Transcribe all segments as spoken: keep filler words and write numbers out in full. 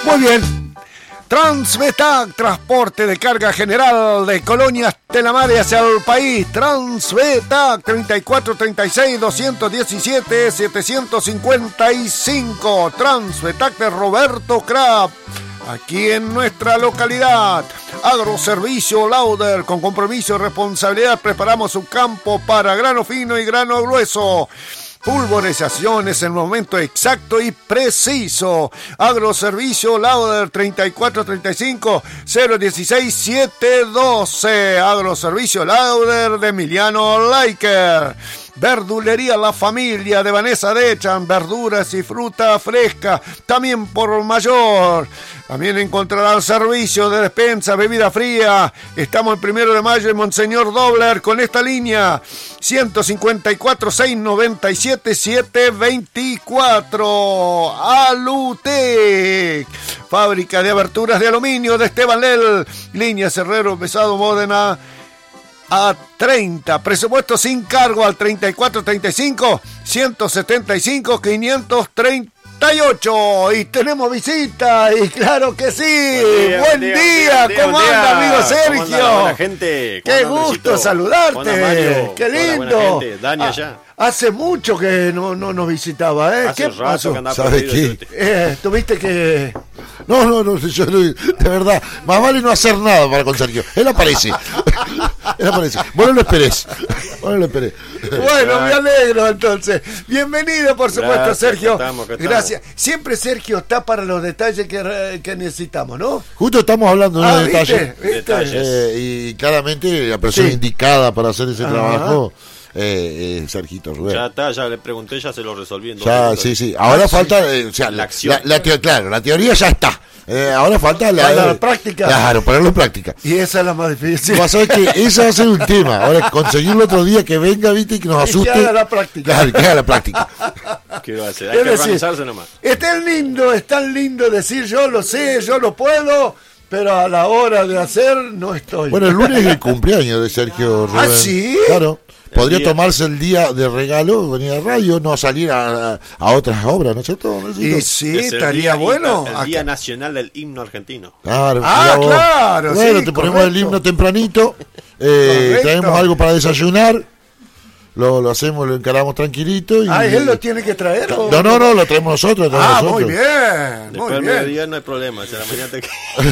Muy bien. Transvetac, transporte de carga general de colonias Telamare hacia el país. Transvetac, treinta y cuatro treinta y seis doscientos diecisiete setecientos cincuenta y cinco. Transvetac de Roberto Kraft. Aquí en nuestra localidad, Agroservicio Lauder, con compromiso y responsabilidad preparamos un campo para grano fino y grano grueso. Pulverización es el momento exacto y preciso. Agroservicio Lauder treinta y cuatro treinta y cinco cero dieciséis siete doce. Agroservicio Lauder de Emiliano Laiker. Verdulería La Familia de Vanessa Dechan, verduras y fruta fresca, también por mayor. También encontrarán servicio de despensa, bebida fría. Estamos el primero de mayo en Monseñor Dobler con esta línea. ciento cincuenta y cuatro, seiscientos noventa y siete, setecientos veinticuatro. Alutec. Fábrica de aberturas de aluminio de Esteban Lel. Línea Cerrero Pesado Módena a treinta. Presupuesto sin cargo al treinta y cuatro treinta y cinco, ciento setenta y cinco, quinientos treinta y ocho. Y tenemos visita, y claro que sí. Buen día, buen día, día, día ¿cómo anda, amigo Sergio? ¿Cómo anda, buena gente? Qué gusto saludarte. Qué lindo. Dani allá. Ah, hace mucho que no, no nos visitaba, ¿eh? Hace ¿Qué rato pasó? que andaba ¿Sabes perdido, qué? Eh, tuviste que... No, no, no, yo no, de verdad, más vale no hacer nada para con Sergio. Él aparece. Él aparece. Vos no lo esperés. Vos no lo esperés. Bueno, me alegro entonces. Bienvenido, por supuesto, Gracias, Sergio. que estamos, que estamos. Gracias. Siempre Sergio está para los detalles que, que necesitamos, ¿no? Justo estamos hablando de Ah, unos ¿viste? detalles. ¿Viste? Detalles. Eh, y claramente la persona Sí. indicada para hacer ese Ajá. trabajo eh, es Sergito Rubén. Ya está, ya le pregunté, ya se lo resolví en dos Ya, minutos. sí, sí. Ahora Ah, falta, eh, o sea, La la, acción. la- la teo- claro, la teoría ya está. Eh, ahora falta la, Para la práctica. Claro, ponerlo en práctica. Y esa es la más difícil. Vas a ver que ese va a ser un tema. Ahora, conseguirlo otro día que venga, viste, y que nos Y que asuste. haga la práctica. Claro, que haga la práctica. ¿Qué va a hacer? Hay Es que decir, organizarse nomás. es tan lindo, es tan lindo decir yo lo sé, yo lo puedo, pero a la hora de hacer no estoy. Bueno, el lunes es el cumpleaños de Sergio Rubén. ¿Ah, sí? Claro. Podría día. tomarse el día de regalo, venir a radio, no salir a, a, a otras obras, ¿no es cierto? y sí, Es el estaría día bueno. inter- El Día Nacional del Himno Argentino. Claro, Ah, mira vos. claro, Bueno, sí, te ponemos correcto. el himno tempranito, eh, Correcto. traemos algo para desayunar, lo, lo hacemos, lo encaramos tranquilito. Y, Ah, ¿él lo tiene que traer? o- No, no, no, lo traemos nosotros. Lo Ah, traemos muy nosotros. bien, Después muy del bien. mediodía no hay problema. Si a la mañana te...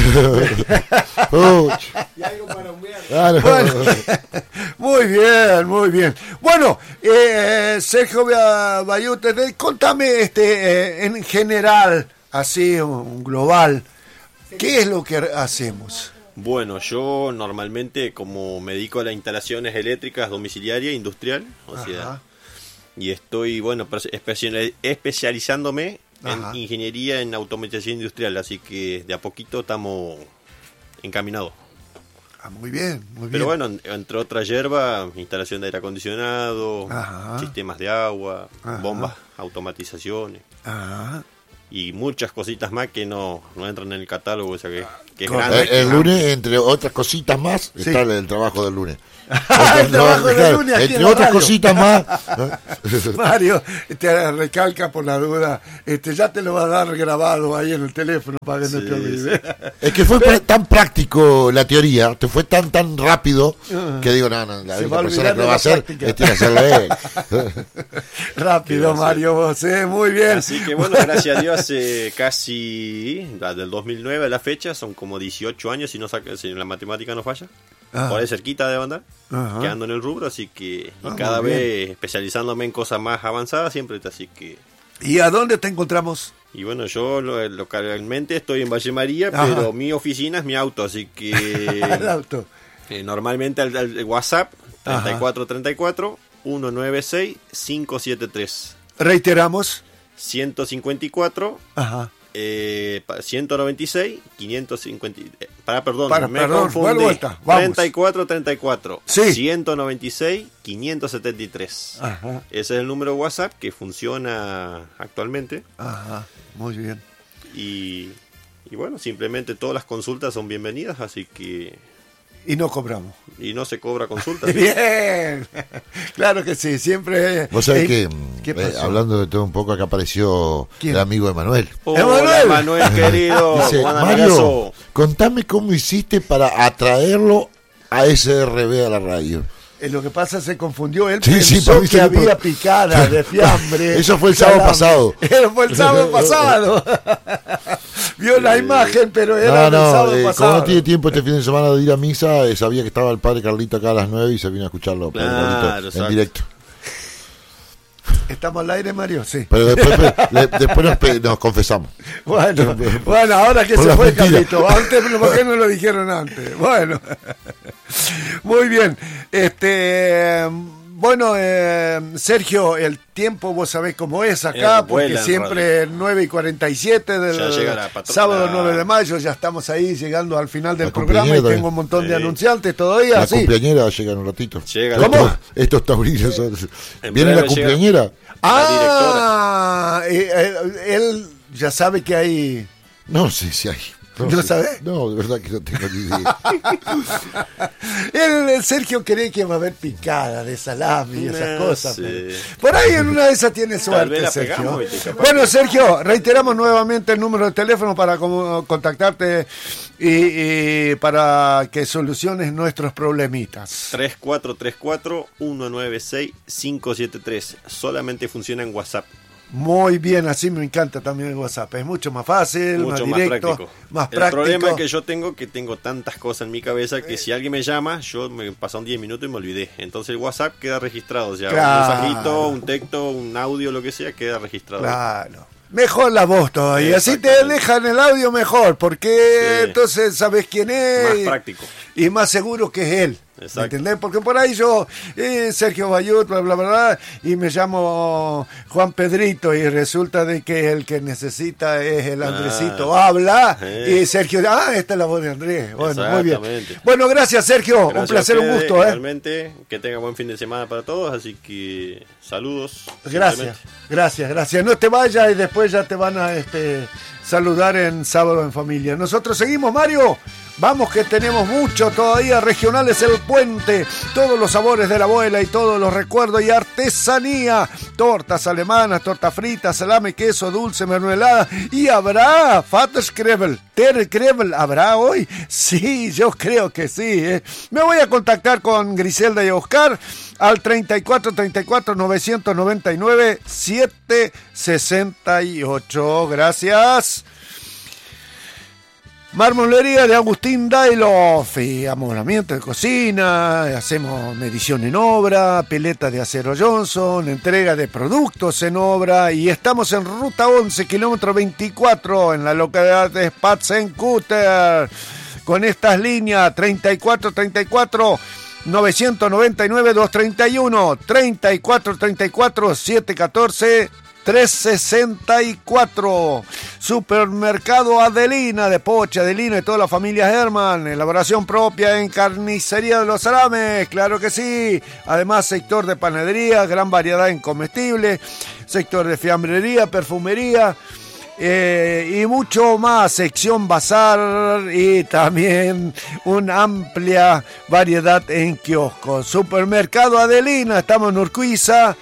Uy, claro. Bueno, muy bien, muy bien. Bueno, eh, Sergio Ba- Bayute, de- contame este, eh, en general, así, un global, ¿qué es lo que hacemos? Bueno, yo normalmente como me dedico a las instalaciones eléctricas domiciliaria e industrial, o sea, Ajá. y estoy, bueno, pers- especia- especializándome Ajá. en ingeniería en automatización industrial, así que de a poquito estamos encaminados. Ah, muy bien, muy bien. Pero bueno, en- entre otras hierbas, instalación de aire acondicionado, Ajá. sistemas de agua, Ajá. bombas, automatizaciones Ah, y muchas cositas más que no, no entran en el catálogo, o sea que, que es Correcto. grande. Eh, el lunes, entre otras cositas más, Sí. está el, el trabajo del lunes. El trabajo del Claro, lunes aquí entre en la otras radio. cositas más. Mario, te recalca por la duda, este, ya te lo va a dar grabado ahí en el teléfono para que no Sí, te olvides. Es que fue pra- tan práctico la teoría, te fue tan tan rápido que digo, no, no, la Se única va a persona olvidar que de lo va a la hacer práctica. es tiene que hacerlo él. Rápido, ¿Qué va a Mario, vos, ¿eh? Muy bien. Así que bueno, gracias a Dios hace casi, la del dos mil nueve a la fecha, son como dieciocho años si no saca, si la matemática no falla. Ajá. Por ahí cerquita de andar, Ajá. quedando en el rubro, así que y Ah, cada muy vez especializándome en cosas más avanzadas siempre, así que... ¿Y a dónde te encontramos? Y bueno, yo lo- localmente estoy en Valle María, Ajá. pero mi oficina es mi auto, así que El auto. eh, normalmente al, al WhatsApp treinta y cuatro treinta y cuatro ciento noventa y seis quinientos setenta y tres Reiteramos. ciento cincuenta y cuatro Ajá. eh, pa- ciento noventa y seis quinientos cincuenta eh, para perdón Para, me perdón, confundí. vuelta, vamos. treinta y cuatro treinta y cuatro Sí. ciento noventa y seis quinientos setenta y tres. Ajá. Ese es el número de WhatsApp que funciona actualmente Ajá. Muy bien. y, y bueno, simplemente todas las consultas son bienvenidas, así que Y no cobramos. Y no se cobra consulta. Bien, claro que sí, siempre. Vos sabés eh, que, ¿qué eh, pasó? hablando de todo un poco, acá apareció ¿Quién? el amigo Emanuel. Hola, Emanuel. Manuel, querido. Dice, Juan Mario, amigazo. contame cómo hiciste para atraerlo a S R B a la radio. Eh, lo que pasa se confundió, él Sí, pensó sí, para mí que se le había por- picada de fiambre. Eso fue el sábado salame. pasado. Eso fue el sábado pasado. Vio la imagen, pero era No, el no, sábado eh, como pasado. no tiene tiempo este fin de semana de ir a misa, eh, sabía que estaba el padre Carlito acá a las nueve y se vino a escucharlo, padre Claro, Carlito, en exacto. directo. ¿Estamos al aire, Mario? Sí. Pero después, pe- le- después nos, pe- nos confesamos. Bueno, bueno, ahora que Por se la fue mentira. Carlito, antes, ¿por qué no lo dijeron antes? Bueno, muy bien. Este, bueno, eh, Sergio, el tiempo vos sabés cómo es acá, Eh, vuela porque en siempre nueve y cuarenta y siete del Ya llega la patro- sábado la- nueve de mayo, ya estamos ahí llegando al final del La programa y cumpleañera tengo un montón de Sí. anunciantes todavía, La sí. cumpleañera llega en un ratito. Llega Estos- ¿Cómo? Estos taurinos son... En ¿Viene la breve llega. cumpleañera? Ah, eh, eh, él ya sabe que hay... No sé si hay. ¿No sé. sabés? No, de verdad que no tengo ni idea. El, el Sergio cree que va a haber picada de salami y esas No cosas. sé. pero- Por ahí en una de esas tiene vez suerte, la Sergio. pegamos, ¿viste? Capaz Bueno, que- Sergio, reiteramos nuevamente el número de teléfono para como- contactarte y, y para que soluciones nuestros problemitas. tres cuatro tres cuatro, uno nueve seis, cinco siete tres. Solamente funciona en WhatsApp. Muy bien, así me encanta también el WhatsApp. Es mucho más fácil, Mucho más más directo, práctico. más El práctico. problema es que yo tengo que tengo tantas cosas en mi cabeza que si alguien me llama, yo me pasan diez minutos y me olvidé. Entonces el WhatsApp queda registrado. Ya Claro. un mensajito, un texto, un audio, lo que sea, queda registrado. Claro. Mejor la voz todavía. Así te Exactamente. dejan el audio mejor, porque Sí. entonces sabes quién es. Más y- práctico. Y más seguro que es él. ¿Me Exacto. entendés? Porque por ahí yo, eh, Sergio Bayut, bla, bla, bla, bla, y me llamo Juan Pedrito, y resulta de que el que necesita es el Andresito. Habla, Eh. y Sergio, ah, esta es la voz de Andrés. Bueno, muy bien. Exactamente. Bueno, gracias, Sergio. Gracias un placer, a un ustedes, gusto, ¿eh? Realmente, que tenga buen fin de semana para todos, así que saludos. Gracias, simplemente. gracias, gracias. No te vayas y después ya te van a este, saludar en Sábado en Familia. Nosotros seguimos, Mario. Vamos que tenemos mucho todavía. Regionales El Puente. Todos los sabores de la abuela y todos los recuerdos y artesanía. Tortas alemanas, torta frita, salame, queso, dulce, mermelada. Y habrá Fatteskrebel. Ter Krebel. ¿Habrá hoy? Sí, yo creo que sí. ¿eh? Me voy a contactar con Griselda y Oscar al treinta y cuatro treinta y cuatro novecientos noventa y nueve setecientos sesenta y ocho. Gracias. Marmolería de Agustín Dailof y amoblamiento de cocina, hacemos medición en obra, pileta de acero Johnson, entrega de productos en obra y estamos en ruta once, kilómetro veinticuatro en la localidad de Spatzenkutter con estas líneas treinta y cuatro treinta y cuatro novecientos noventa y nueve doscientos treinta y uno, treinta y cuatro treinta y cuatro setecientos catorce trescientos sesenta y cuatro. Supermercado Adelina de Poche, Adelina y toda la familia Herman. Elaboración propia en carnicería de los salames, claro que sí. Además, sector de panadería, gran variedad en comestibles, sector de fiambrería, perfumería. Eh, y mucho más, sección bazar y también una amplia variedad en kioscos. Supermercado Adelina, estamos en Urquiza.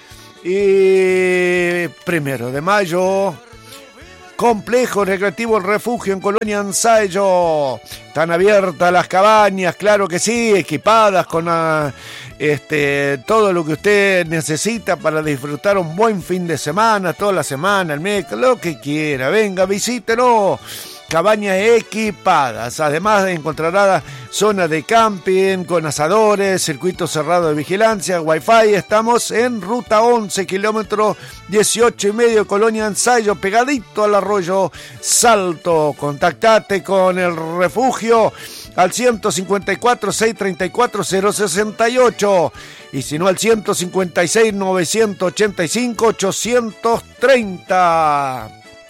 Y primero de mayo, complejo recreativo El Refugio en Colonia Ensayo. Están abiertas las cabañas, claro que sí, equipadas con uh, este, todo lo que usted necesita para disfrutar un buen fin de semana, toda la semana, el mes, lo que quiera. Venga, visítelo. Cabañas equipadas. Además encontrará zona de camping con asadores, circuito cerrado de vigilancia, wifi. Estamos en ruta once, kilómetro dieciocho y medio, Colonia Ensayo, pegadito al arroyo Salto. Contactate con el refugio al ciento cincuenta y cuatro seiscientos treinta y cuatro cero sesenta y ocho y si no al ciento cincuenta y seis novecientos ochenta y cinco ochocientos treinta.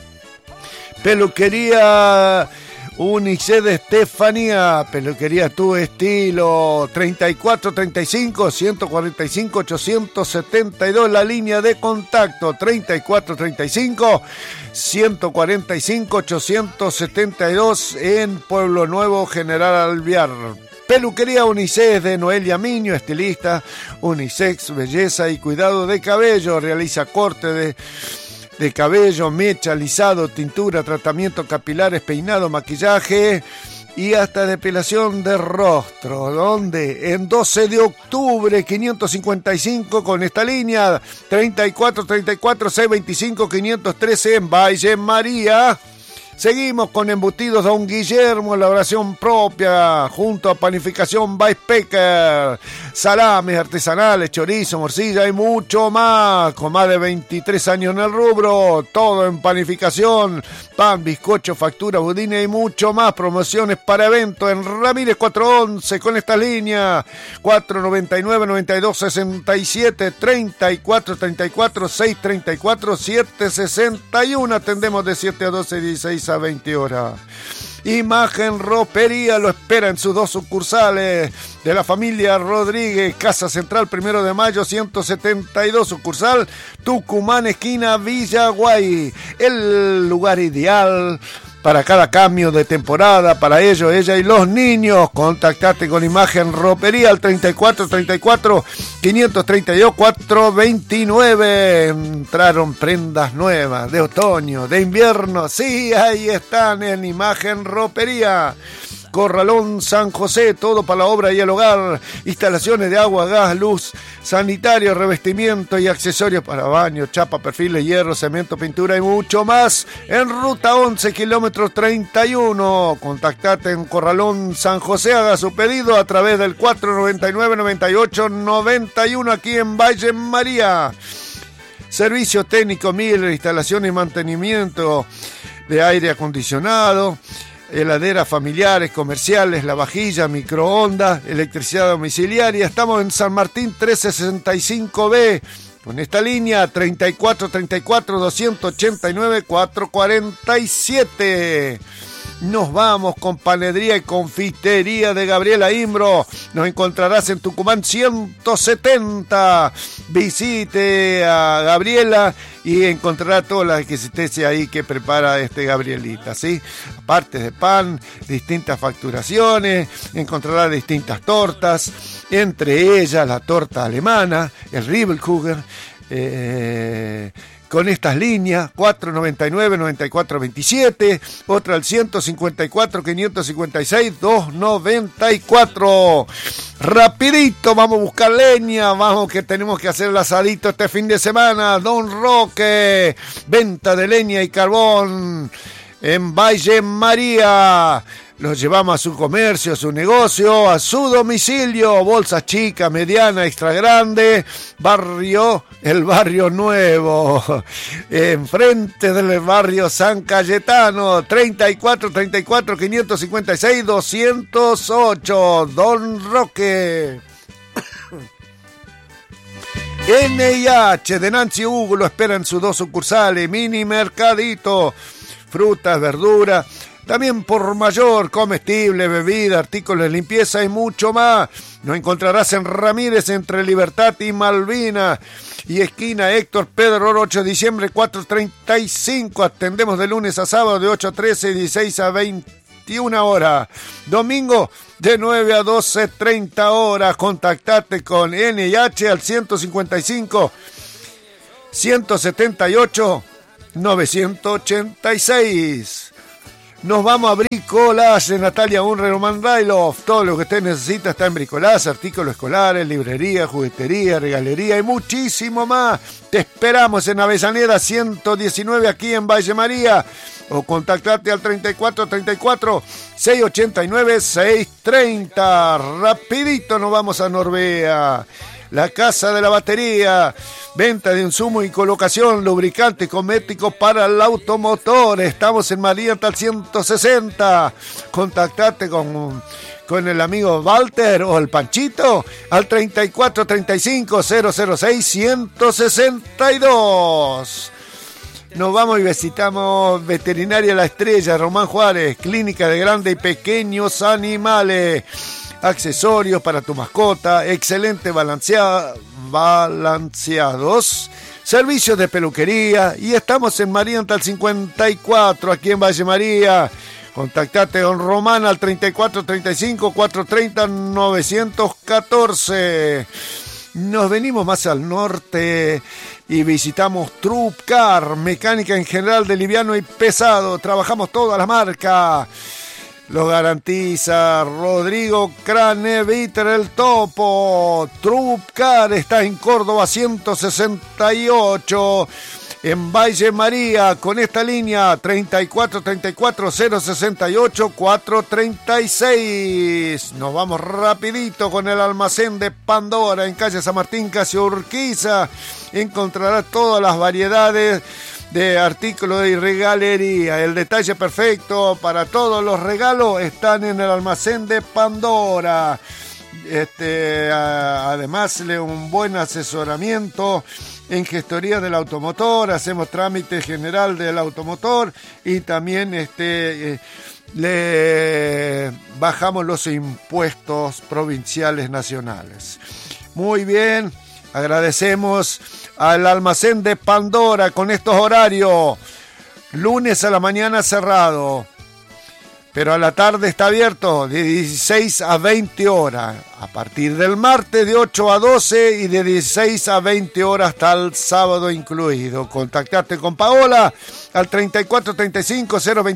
Peluquería Unice de Estefanía, peluquería tu estilo, treinta y cuatro treinta y cinco ciento cuarenta y cinco ochocientos setenta y dos, la línea de contacto, treinta y cuatro treinta y cinco ciento cuarenta y cinco ochocientos setenta y dos en Pueblo Nuevo, General Alvear. Peluquería Unisex de Noelia Miño, estilista. Unisex, belleza y cuidado de cabello. Realiza corte de, de cabello, mecha, alisado, tintura, tratamiento capilares, peinado, maquillaje y hasta depilación de rostro. ¿Dónde? En doce de octubre, quinientos cincuenta y cinco, con esta línea treinta y cuatro treinta y cuatro seiscientos veinticinco quinientos trece en Valle María. Seguimos con embutidos Don Guillermo, elaboración propia, junto a panificación by Pecker, salames artesanales, chorizo, morcilla y mucho más. Con más de veintitrés años en el rubro, todo en panificación, pan, bizcocho, factura, budines y mucho más. Promociones para eventos en Ramírez cuatrocientos once con esta línea cuatro noventa y nueve noventa y dos sesenta y siete, treinta y cuatro treinta y cuatro seiscientos treinta y cuatro setecientos sesenta y uno. Atendemos de siete a doce, dieciséis a veinte horas. Imagen Ropería lo espera en sus dos sucursales de la familia Rodríguez, Casa Central Primero de Mayo ciento setenta y dos, sucursal Tucumán, esquina Villaguay. El lugar ideal para cada cambio de temporada, para ellos, ella y los niños. Contactate con Imagen Ropería al treinta y cuatro treinta y cuatro quinientos treinta y dos cuatrocientos veintinueve. Entraron prendas nuevas de otoño, de invierno. Sí, ahí están en Imagen Ropería. Corralón San José, todo para la obra y el hogar, instalaciones de agua, gas, luz, sanitario, revestimiento y accesorios para baño, chapa, perfiles, hierro, cemento, pintura y mucho más. En ruta once, kilómetros treinta y uno. Contactate en Corralón San José, haga su pedido a través del cuatro noventa y nueve noventa y ocho noventa y uno aquí en Valle María. Servicio técnico Miller, instalación y mantenimiento de aire acondicionado, heladeras familiares, comerciales, lavavajillas, microondas, electricidad domiciliaria. Estamos en San Martín trescientos sesenta y cinco B. Con esta línea treinta y cuatro treinta y cuatro doscientos ochenta y nueve cuatrocientos cuarenta y siete. Nos vamos con Panadería y Confitería de Gabriela Imbro. Nos encontrarás en Tucumán ciento setenta. Visite a Gabriela y encontrará toda la exquisitecia ahí que prepara este Gabrielita, ¿sí? Aparte de pan, distintas facturaciones, encontrará distintas tortas, entre ellas la torta alemana, el Riebelkuchen, eh... con estas líneas, cuatro noventa y nueve noventa y cuatro veintisiete, otra al ciento cincuenta y cuatro quinientos cincuenta y seis doscientos noventa y cuatro. Rapidito, vamos a buscar leña, vamos que tenemos que hacer el asadito este fin de semana. Don Roque, venta de leña y carbón en Valle María. Los llevamos a su comercio, a su negocio, a su domicilio. Bolsas chicas, mediana, extra grande. Barrio, el barrio nuevo. Enfrente del barrio San Cayetano. treinta y cuatro treinta y cuatro quinientos cincuenta y seis doscientos ocho. Don Roque. N I H de Nancy Hugo lo espera en sus dos sucursales. Mini Mercadito. Frutas, verduras. También por mayor, comestible, bebida, artículos de limpieza y mucho más. Nos encontrarás en Ramírez, entre Libertad y Malvina. Y esquina Héctor Pedro, ocho de diciembre, cuatrocientos treinta y cinco. Atendemos de lunes a sábado de ocho a trece y dieciséis a veintiuna horas. Domingo de nueve a doce treinta horas. Contactate con N I H al ciento cincuenta y cinco ciento setenta y ocho novecientos ochenta y seis. Nos vamos a Bricolage de Natalia Unre, Román Railoff. Todo lo que usted necesita está en Bricolage, artículos escolares, librería, juguetería, regalería y muchísimo más. Te esperamos en Avellaneda ciento diecinueve aquí en Valle María. O contactate al treinta y cuatro treinta y cuatro seiscientos ochenta y nueve seiscientos treinta. Rapidito nos vamos a Norbea. La Casa de la Batería, venta de insumo y colocación, lubricante cosmético para el automotor. Estamos en María al ciento sesenta. Contactate con, con el amigo Walter o el Panchito al treinta y cuatro treinta y cinco cero cero seis ciento sesenta y dos. Nos vamos y visitamos Veterinaria La Estrella, Román Juárez, clínica de grandes y pequeños animales. Accesorios para tu mascota, excelente balancea, balanceados, servicios de peluquería y estamos en Marienthal cincuenta y cuatro, aquí en Valle María, Contactate con Román al treinta y cuatro treinta y cinco cuatrocientos treinta novecientos catorce. Nos venimos más al norte y visitamos Trupcar, mecánica en general de liviano y pesado. Trabajamos toda la marca. Lo garantiza Rodrigo Craneviter el Topo. Trupcar está en Córdoba ciento sesenta y ocho. En Valle María, con esta línea treinta y cuatro treinta y cuatro cero sesenta y ocho cuatrocientos treinta y seis. Nos vamos rapidito con el almacén de Pandora en calle San Martín, casi Urquiza. Encontrará todas las variedades de artículos de regalería. El detalle perfecto para todos los regalos están en el almacén de Pandora. Este, a, además, un buen asesoramiento en gestoría del automotor, hacemos trámite general del automotor y también este, eh, le bajamos los impuestos provinciales nacionales. Muy bien, agradecemos al almacén de Pandora con estos horarios. Lunes a la mañana cerrado, pero a la tarde está abierto de dieciséis a veinte horas. A partir del martes de ocho a doce y de dieciséis a veinte horas hasta el sábado incluido. Contactate con Paola al treinta y cuatro treinta y cinco cero veinte